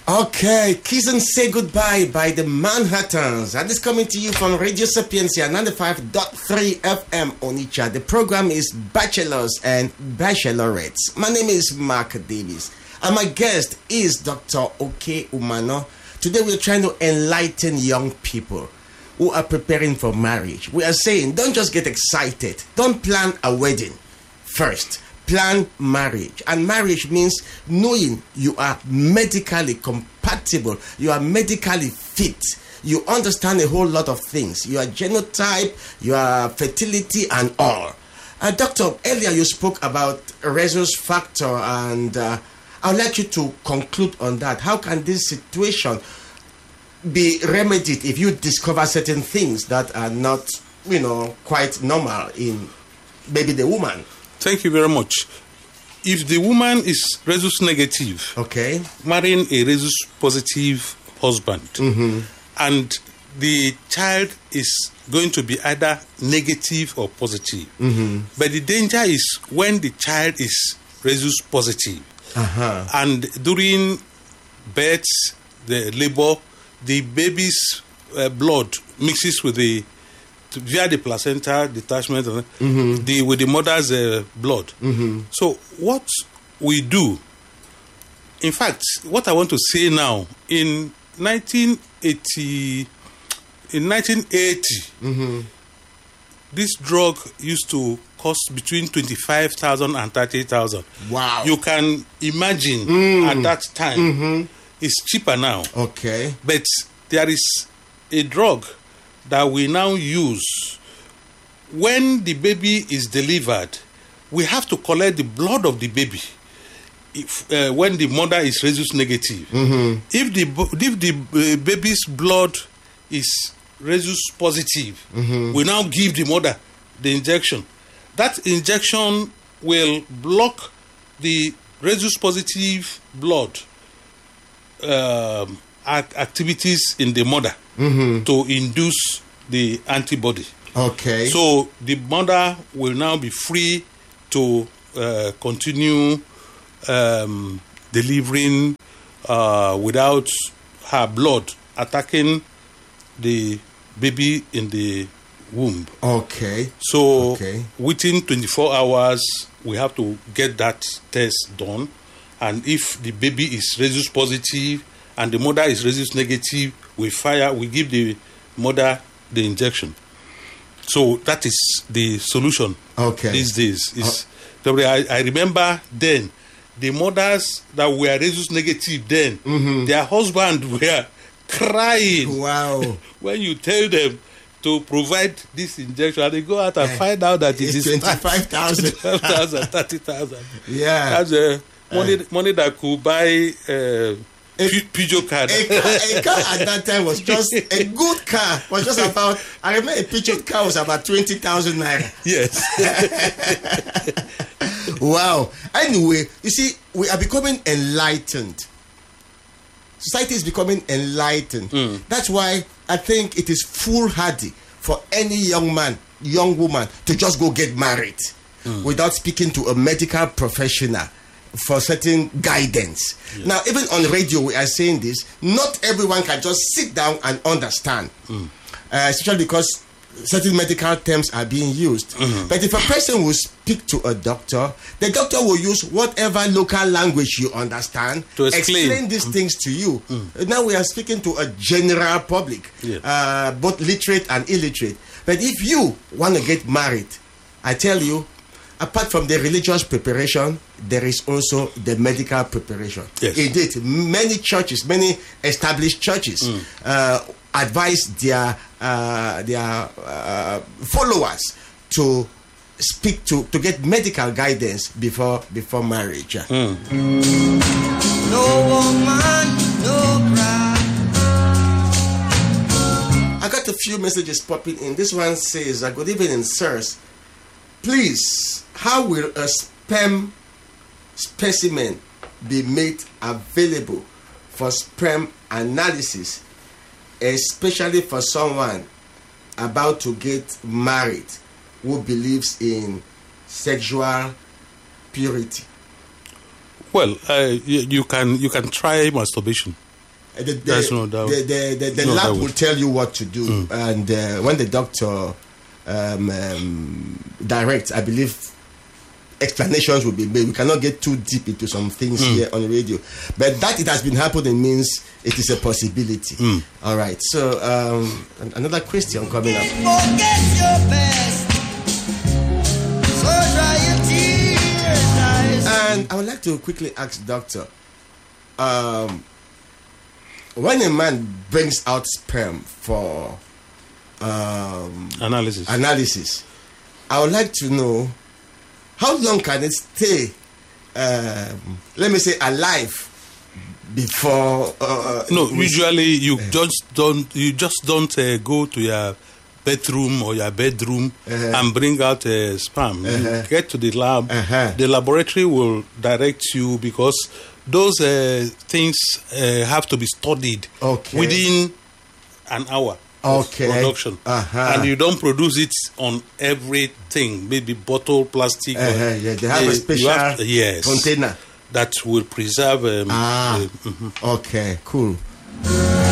Okay, Kiss and Say Goodbye by the Manhattans. And it's coming to you from Radio Sapiencia 95.3 FM Onitsha. The program is Bachelors and Bachelorettes. My name is Mark Davis. And my guest is Dr. Oke Umano. Today we're trying to enlighten young people who are preparing for marriage. We are saying, don't just get excited. Don't plan a wedding first. Plan marriage. And marriage means knowing you are medically compatible. You are medically fit. You understand a whole lot of things. Your genotype, your fertility and all. Doctor, earlier you spoke about rhesus factor and I'd like you to conclude on that. How can this situation be remedied if you discover certain things that are not, quite normal in maybe the woman? Thank you very much. If the woman is rhesus negative, okay, marrying a rhesus positive husband, and the child is going to be either negative or positive. But the danger is when the child is rhesus positive, and during birth, the labor, the baby's blood mixes with via the placenta detachment with the mother's blood. So what we do, in fact, what I want to say now, in 1980, this drug used to cost between 25,000 and 30,000. Wow! You can imagine at that time, it's cheaper now. Okay, but there is a drug that we now use. When the baby is delivered, we have to collect the blood of the baby. When the mother is rhesus negative, if the baby's blood is rhesus positive, we now give the mother the injection. That injection will block the rhesus positive blood activities in the mother to induce the antibody. Okay. So the mother will now be free to continue delivering without her blood attacking the baby in the womb. Okay. So within 24 hours, we have to get that test done. And if the baby is rhesus positive and the mother is rhesus negative, we give the mother the injection. So that is the solution these days. I remember then, the mothers that were rhesus negative then, their husbands were crying. Wow. When you tell them to provide this injection, and they go out and find out that it is 25,000, 30,000. Yeah. That's money that could buy Peugeot car. A car at that time was just a good car. Was just about. I remember a Peugeot car was about 20,000 naira. Yes. Wow. Anyway, you see, we are becoming enlightened. Society is becoming enlightened. That's why I think it is foolhardy for any young man, young woman to just go get married without speaking to a medical professional for certain guidance. Yes. Now, even on radio, we are saying this. Not everyone can just sit down and understand, especially because certain medical terms are being used. But if a person will speak to a doctor, the doctor will use whatever local language you understand to explain these things to you. Now we are speaking to a general public, both literate and illiterate. But if you want to get married, I tell you, apart from the religious preparation, there is also the medical preparation. Yes. Indeed, many churches, many established churches advise their followers to speak to get medical guidance before marriage. No woman, no cry. I got a few messages popping in. This one says, "Good evening, sirs. Please, how will a sperm specimen be made available for sperm analysis, especially for someone about to get married who believes in sexual purity?" Well, you can try masturbation. There's no doubt. The No lab doubt. will tell you what to do, and when the doctor directs, I believe explanations will be made. We cannot get too deep into some things here on the radio, but that it has been happening means it is a possibility. All right. So another question coming up. Forget your past. So dry your tears, eyes. And I would like to quickly ask Doctor, when a man brings out sperm for Analysis. I would like to know how long can it stay, let me say, alive before... Usually you just don't go to your bathroom or your bedroom and bring out sperm. You get to the lab. The laboratory will direct you, because those things have to be studied within an hour of production. And you don't produce it on everything, maybe bottle, plastic. They have a special container that will preserve. Okay, cool.